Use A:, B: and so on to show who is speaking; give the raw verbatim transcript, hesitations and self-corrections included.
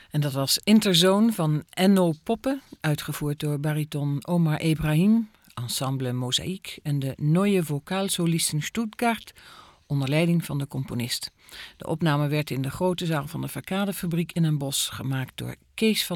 A: En dat was Interzoon van Enno Poppe, uitgevoerd door bariton Omar Ebrahim, ensemble Mozaïek en de Neue Vokalsolisten Stuttgart, onder leiding van de componist. De opname werd in de grote zaal van de Verkadefabriek in Den Bosch gemaakt door Kees van